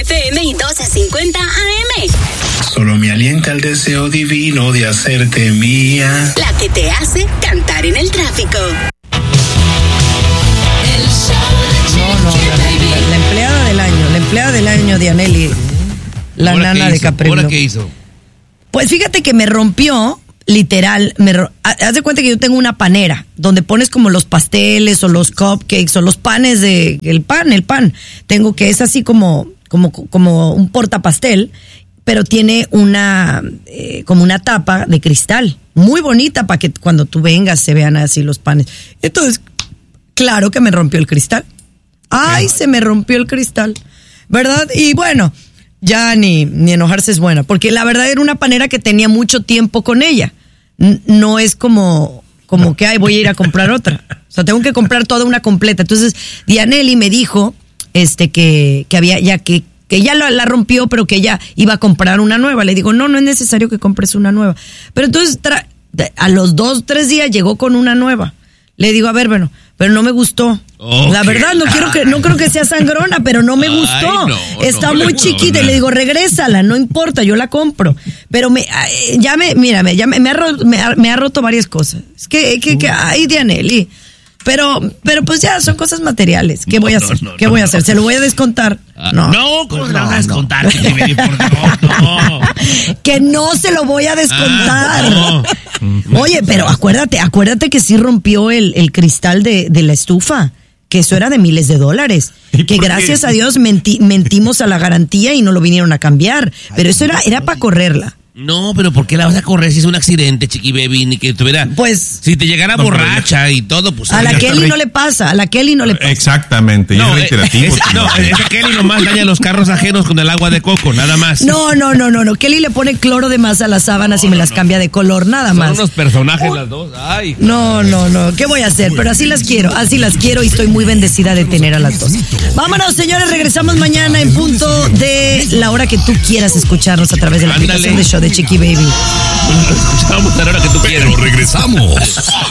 FM y 1250 AM. Solo me alienta el deseo divino de hacerte mía. La que te hace cantar en el tráfico. La empleada del año, Dianely, la nana de Capri. ¿Ahora qué hizo? Pues fíjate que me rompió, literal, haz de cuenta que yo tengo una panera, donde pones como los pasteles o los cupcakes o los panes el pan. Tengo que es así como un portapastel, pero tiene como una tapa de cristal, muy bonita para que cuando tú vengas se vean así los panes. Entonces, claro que me rompió el cristal. Ay, se me rompió el cristal, ¿verdad? Y bueno, ya ni enojarse es buena, porque la verdad era una panera que tenía mucho tiempo con ella. No es como que ay, voy a ir a comprar otra. O sea, tengo que comprar toda una completa. Entonces, Dianely me dijo que había ya que ella la rompió, pero que ella iba a comprar una nueva. Le digo, no es necesario que compres una nueva. Pero entonces a los 2-3 días llegó con una nueva. Le digo, a ver, bueno, pero no me gustó. Okay. La verdad, no creo que sea sangrona, pero no me gustó. Está muy chiquita. Y le digo, regrésala, no importa, yo la compro. Pero me ha roto varias cosas. Es que ay, Dianely. Pero pues ya son cosas materiales. ¿Qué voy a hacer? ¿Qué voy a hacer? ¿Se lo voy a descontar? No, ¿cómo se lo van a descontar? No. Que no se lo voy a descontar. No. Oye, pero acuérdate que sí rompió el cristal de la estufa, que eso era de miles de dólares. Que gracias a Dios mentimos a la garantía y no lo vinieron a cambiar. Pero eso era para correrla. No, pero ¿por qué la vas a correr si es un accidente, Chiqui Baby? Ni que tuviera. Pues. Si te llegara borracha y todo, pues. A la Kelly no le pasa. Exactamente. No, es reiterativo. Esa Kelly nomás daña los carros ajenos con el agua de coco, nada más. No. Kelly le pone cloro de más a las sábanas y me las cambia de color, nada más. Son unos personajes las dos. Ay. No. ¿Qué voy a hacer? Pero así las quiero y estoy muy bendecida de tener a las dos. Vámonos, señores. Regresamos mañana en punto de la hora que tú quieras escucharnos a través de la aplicación de Show de Chiqui Baby. Escuchamos a la hora que tú quieras. Pero regresamos.